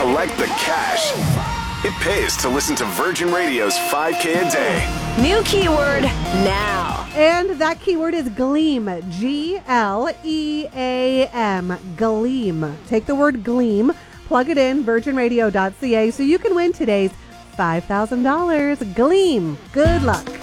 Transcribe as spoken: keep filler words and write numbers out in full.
collect the cash. It pays to listen to Virgin Radio's five K a day. New keyword now. And that keyword is gleam. G L E A M. Gleam. Take the word gleam, plug it in, virgin radio dot c a, so you can win today's five thousand dollars. Gleam. Good luck.